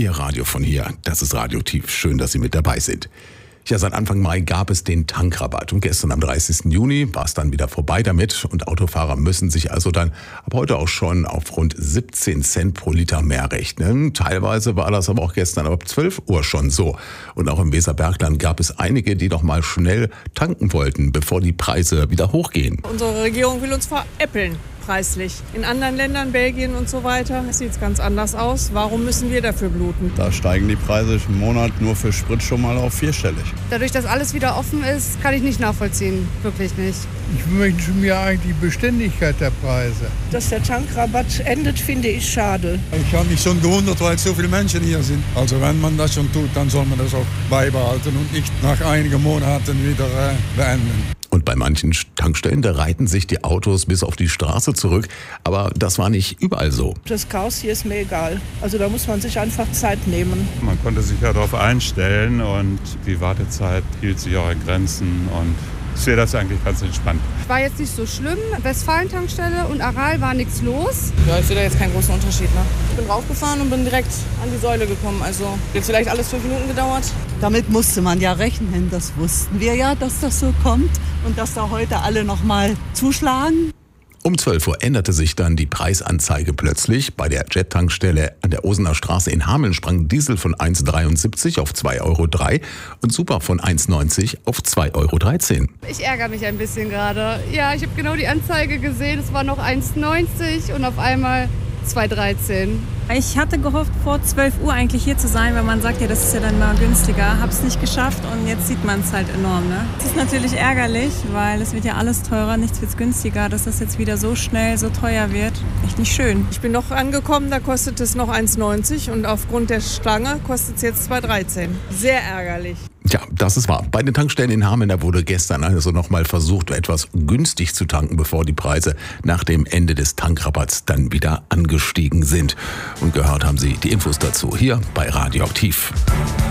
Ihr Radio von hier, das ist Radioaktiv. Schön, dass Sie mit dabei sind. Ja, seit Anfang Mai gab es den Tankrabatt und gestern am 30. Juni war es dann wieder vorbei damit und Autofahrer müssen sich also dann ab heute auch schon auf rund 17 Cent pro Liter mehr rechnen. Teilweise war das aber auch gestern ab 12 Uhr schon so. Und auch im Weserbergland gab es einige, die noch mal schnell tanken wollten, bevor die Preise wieder hochgehen. Unsere Regierung will uns veräppeln. Preislich. In anderen Ländern, Belgien und so weiter, sieht es ganz anders aus. Warum müssen wir dafür bluten? Da steigen die Preise im Monat nur für Sprit schon mal auf vierstellig. Dadurch, dass alles wieder offen ist, kann ich nicht nachvollziehen. Wirklich nicht. Ich wünsche mir eigentlich die Beständigkeit der Preise. Dass der Tankrabatt endet, finde ich schade. Ich habe mich schon gewundert, weil so viele Menschen hier sind. Also wenn man das schon tut, dann soll man das auch beibehalten und nicht nach einigen Monaten wieder beenden. Und bei manchen Tankstellen, da reiten sich die Autos bis auf die Straße zurück. Aber das war nicht überall so. Das Chaos hier ist mir egal. Also da muss man sich einfach Zeit nehmen. Man konnte sich ja darauf einstellen und die Wartezeit hielt sich auch in Grenzen und ich sehe das eigentlich ganz entspannt. War jetzt nicht so schlimm. Westfalen-Tankstelle und Aral war nichts los. Ja, ich sehe da jetzt keinen großen Unterschied. Ne? Ich bin raufgefahren und bin direkt an die Säule gekommen. Also jetzt vielleicht alles 5 Minuten gedauert. Damit musste man ja rechnen. Das wussten wir ja, dass das so kommt und dass da heute alle noch mal zuschlagen. Um 12 Uhr änderte sich dann die Preisanzeige plötzlich. Bei der Jet-Tankstelle an der Osener Straße in Hameln sprang Diesel von 1,73 auf 2,03 € und Super von 1,90 auf 2,13 €. Ich ärgere mich ein bisschen gerade. Ja, ich habe genau die Anzeige gesehen. Es war noch 1,90 und auf einmal 2,13. Ich hatte gehofft, vor 12 Uhr eigentlich hier zu sein, weil man sagt ja, das ist ja dann mal günstiger. Hab's nicht geschafft und jetzt sieht man es halt enorm. Ne? Es ist natürlich ärgerlich, weil es wird ja alles teurer, nichts wird günstiger. Dass das jetzt wieder so schnell so teuer wird, echt nicht schön. Ich bin noch angekommen, da kostet es noch 1,90 und aufgrund der Schlange kostet es jetzt 2,13. Sehr ärgerlich. Ja, das ist wahr. Bei den Tankstellen in Hameln, da wurde gestern also nochmal versucht, etwas günstig zu tanken, bevor die Preise nach dem Ende des Tankrabatts dann wieder angestiegen sind. Und gehört haben Sie die Infos dazu hier bei Radioaktiv.